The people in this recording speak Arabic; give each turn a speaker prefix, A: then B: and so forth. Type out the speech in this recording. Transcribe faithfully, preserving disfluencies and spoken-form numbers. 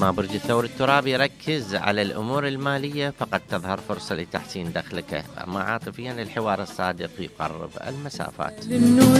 A: ما برج الثور الترابي ركز على الأمور المالية فقد تظهر فرصة لتحسين دخلك، أما عاطفيا الحوار الصادق يقرب المسافات.